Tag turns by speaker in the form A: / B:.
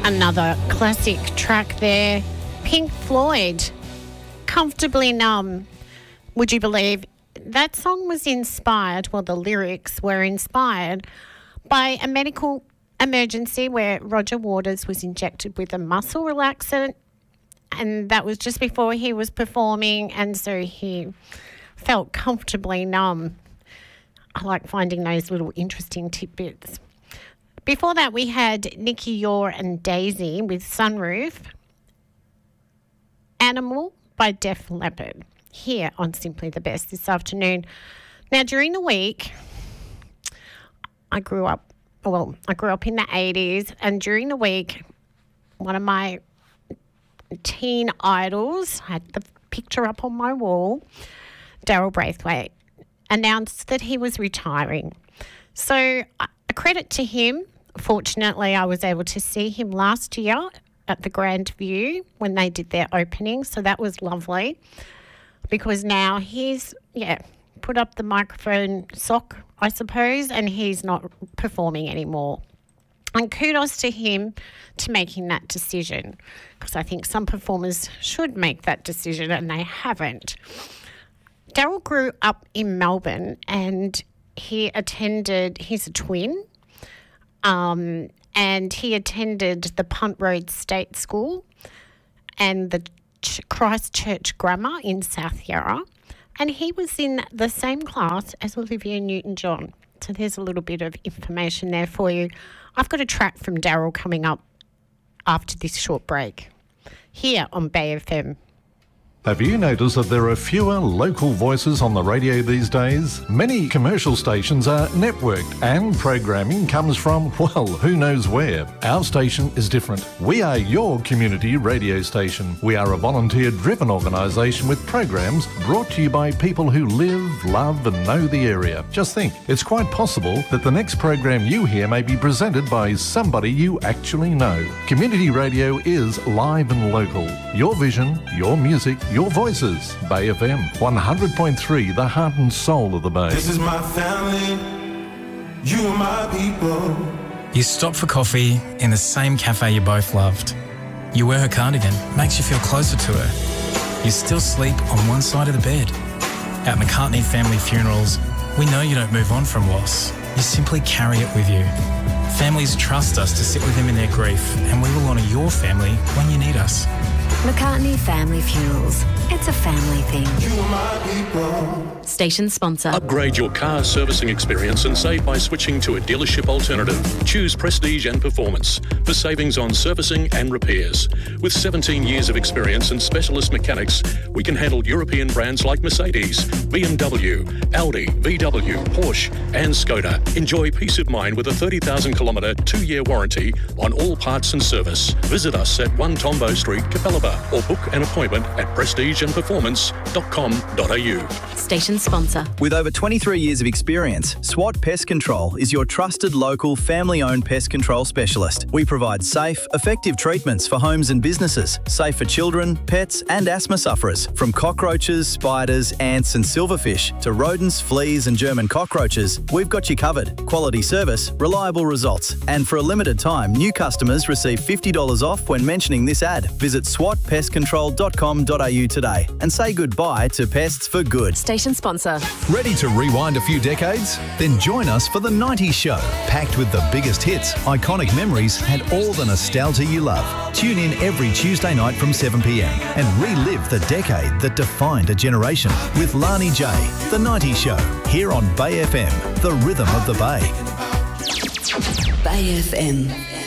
A: Another classic track there. Pink Floyd, Comfortably Numb. Would you believe that song was inspired, well, the lyrics were inspired by a medical emergency where Roger Waters was injected with a muscle relaxant, and that was just before he was performing, and so he felt comfortably numb. I like finding those little interesting tidbits. Before that, we had Nicky Yor and Daisy with Sunroof. Animal by Def Leppard here on Simply the Best this afternoon. Now, during the week, I grew up in the 80s, and during the week, one of my teen idols, I had the picture up on my wall, Daryl Braithwaite, announced that he was retiring. So a credit to him. Fortunately, I was able to see him last year at the Grand View when they did their opening, so that was lovely, because now he's, put up the microphone sock, I suppose, and he's not performing anymore. And kudos to him to making that decision, because I think some performers should make that decision and they haven't. Daryl grew up in Melbourne, and he's a twin, and he attended the Punt Road State School and the Christchurch Grammar in South Yarra, and he was in the same class as Olivia Newton-John. So there's a little bit of information there for you. I've got a track from Daryl coming up after this short break here on Bay FM.
B: Have you noticed that there are fewer local voices on the radio these days? Many commercial stations are networked and programming comes from, well, who knows where. Our station is different. We are your community radio station. We are a volunteer-driven organisation with programs brought to you by people who live, love and know the area. Just think, it's quite possible that the next program you hear may be presented by somebody you actually know. Community radio is live and local. Your vision, your music, your voices. Bay FM 100.3, the heart and soul of the Bay.
C: This is my family, you are my people.
D: You stop for coffee in the same cafe you both loved. You wear her cardigan, makes you feel closer to her. You still sleep on one side of the bed. At McCartney Family Funerals, we know you don't move on from loss. You simply carry it with you. Families trust us to sit with them in their grief, and we will honour your family when you need us.
E: McCartney Family Funerals. It's a family thing.
C: You are my people.
E: Station sponsor.
F: Upgrade your car servicing experience and save by switching to a dealership alternative. Choose Prestige and Performance for savings on servicing and repairs. With 17 years of experience and specialist mechanics, we can handle European brands like Mercedes, BMW, Audi, VW, Porsche and Skoda. Enjoy peace of mind with a 30,000-kilometre 2-year warranty on all parts and service. Visit us at 1 Tombo Street, Capalaba, or book an appointment at prestigeandperformance.com.au.
E: Station sponsor.
G: With over 23 years of experience, SWAT Pest Control is your trusted local family-owned pest control specialist. We provide safe, effective treatments for homes and businesses, safe for children, pets and asthma sufferers. From cockroaches, spiders, ants and silverfish to rodents, fleas and German cockroaches, we've got you covered. Quality service, reliable results. And for a limited time, new customers receive $50 off when mentioning this ad. Visit swatpestcontrol.com.au today and say goodbye to pests for good.
E: Station sponsor.
H: Ready to rewind a few decades? Then join us for The 90s Show, packed with the biggest hits, iconic memories and all the nostalgia you love. Tune in every Tuesday night from 7 p.m. and relive the decade that defined a generation with Lani J. The 90s Show, here on Bay FM, the rhythm of the Bay.
E: Bay FM.